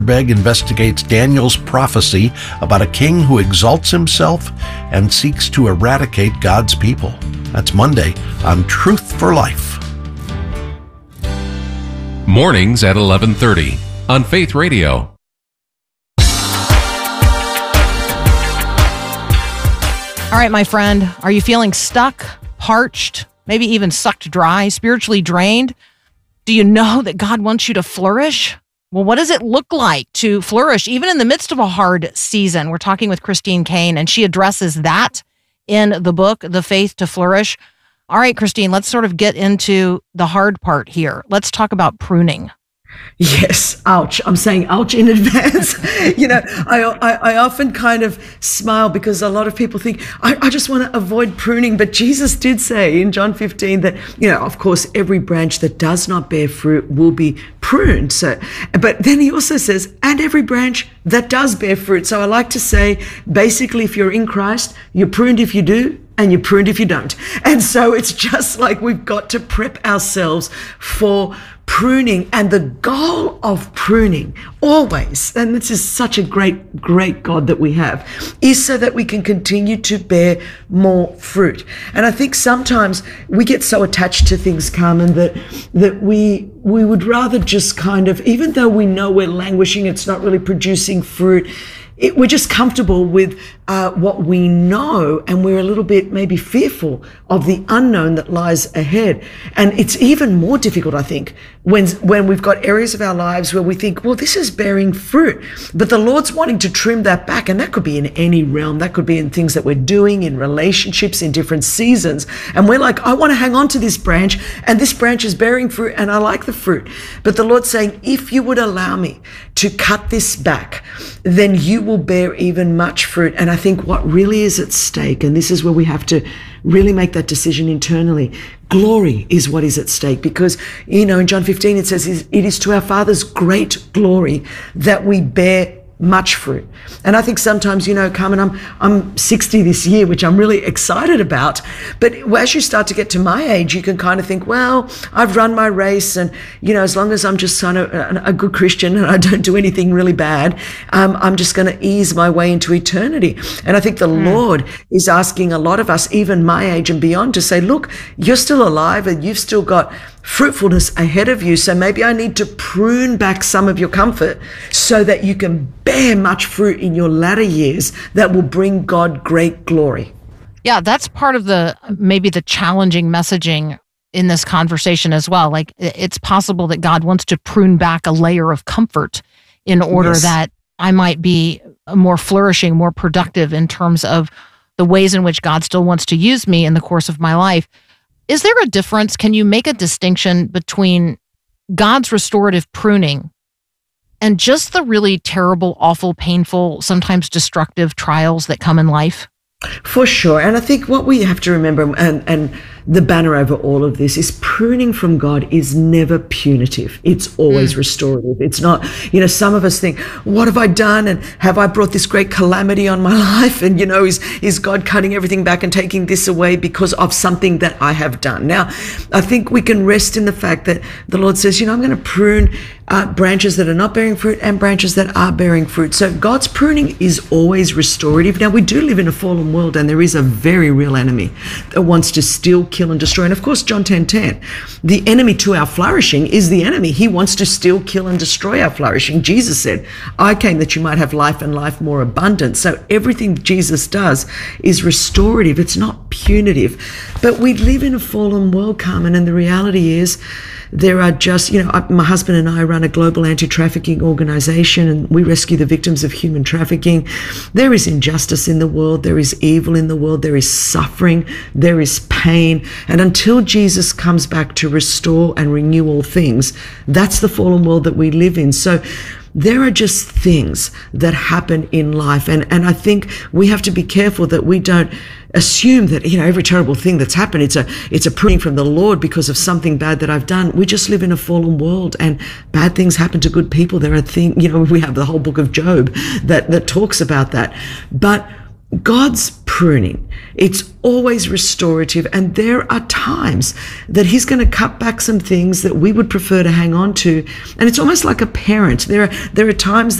Begg investigates Daniel's prophecy about a king who exalts himself and seeks to eradicate God's people. That's Monday on Truth for Life. Mornings at 11:30 on Faith Radio. All right, my friend, are you feeling stuck, parched, maybe even sucked dry, spiritually drained? Do you know that God wants you to flourish? Well, what does it look like to flourish even in the midst of a hard season? We're talking with Christine Caine, and she addresses that in the book, The Faith to Flourish. All right, Christine, let's sort of get into the hard part here. Let's talk about pruning. Yes, ouch. I'm saying ouch in advance. I often kind of smile because a lot of people think, I just want to avoid pruning. But Jesus did say in John 15 that, of course, every branch that does not bear fruit will be pruned. But then he also says, and every branch that does bear fruit. So I like to say, basically, if you're in Christ, you're pruned if you do, and you're pruned if you don't. And so it's just like we've got to prep ourselves for pruning. And the goal of pruning always, and this is such a great God that we have, is so that we can continue to bear more fruit. And I think sometimes we get so attached to things, Carmen, that we would rather just kind of, even though we know we're languishing, it's not really producing fruit, we're just comfortable with what we know, and we're a little bit maybe fearful of the unknown that lies ahead. And it's even more difficult, I think, when we've got areas of our lives where we think, well, this is bearing fruit, but the Lord's wanting to trim that back. And that could be in any realm. That could be in things that we're doing, in relationships, in different seasons. And we're like, I want to hang on to this branch, and this branch is bearing fruit, and I like the fruit. But the Lord's saying, if you would allow me to cut this back, then you will bear even much fruit. And I think what really is at stake, and this is where we have to really make that decision internally, glory is what is at stake. Because, in John 15, it says, it is to our Father's great glory that we bear much fruit. And I think sometimes, Carmen, I'm 60 this year, which I'm really excited about. But as you start to get to my age, you can kind of think, well, I've run my race, and, as long as I'm just kind of a good Christian and I don't do anything really bad, I'm just going to ease my way into eternity. And I think the Lord is asking a lot of us, even my age and beyond, to say, look, you're still alive and you've still got fruitfulness ahead of you. So maybe I need to prune back some of your comfort so that you can bear much fruit in your latter years that will bring God great glory. Yeah, that's part of maybe the challenging messaging in this conversation as well. Like, it's possible that God wants to prune back a layer of comfort in order that I might be more flourishing, more productive in terms of the ways in which God still wants to use me in the course of my life. Is there a difference? Can you make a distinction between God's restorative pruning and just the really terrible, awful, painful, sometimes destructive trials that come in life? For sure. And I think what we have to remember, and the banner over all of this, is pruning from God is never punitive. It's always restorative. It's not, some of us think, what have I done? And have I brought this great calamity on my life? And, is God cutting everything back and taking this away because of something that I have done? Now, I think we can rest in the fact that the Lord says, I'm going to prune branches that are not bearing fruit and branches that are bearing fruit. So God's pruning is always restorative. Now, we do live in a fallen world, and there is a very real enemy that wants to steal, kill, and destroy. And of course, John 10:10, the enemy to our flourishing is the enemy. He wants to steal, kill, and destroy our flourishing. Jesus said, I came that you might have life and life more abundant. So everything Jesus does is restorative. It's not punitive. But we live in a fallen world, Carmen, and the reality is there are just, my husband and I run a global anti-trafficking organization, and we rescue the victims of human trafficking. There is injustice in the world. There is evil in the world. There is suffering. There is pain. And until Jesus comes back to restore and renew all things, that's the fallen world that we live in. So there are just things that happen in life. And I think we have to be careful that we don't assume that, every terrible thing that's happened, it's a pruning from the Lord because of something bad that I've done. We just live in a fallen world, and bad things happen to good people. There are things, we have the whole book of Job that talks about that. But God's pruning. It's always restorative, and there are times that he's going to cut back some things that we would prefer to hang on to. And it's almost like a parent. There are times